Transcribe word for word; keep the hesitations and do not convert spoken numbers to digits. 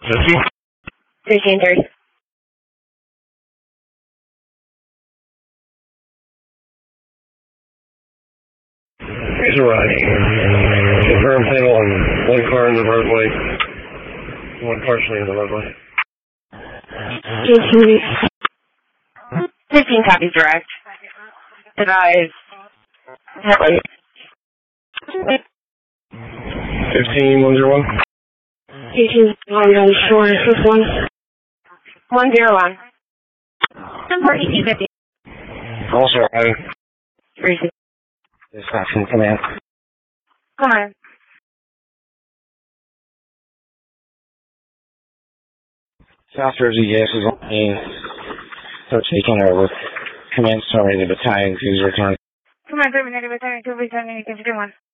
Fifteen? Fifteen thirty. Here's a ride. Confirm title on one car in the roadway. One partially in the roadway. Fifteen. Fifteen copies direct. Advise. Headlight. Fifteen one zero one. Fifteen one on shore. Six one. One zero one. Number eighteen fifty. Also riding. Three six. Dispatch from command. Come on. South Jersey gas is on the so taking over. Command summary the battalion, please return. Come on, three minutes, return, two, return, anything to do one.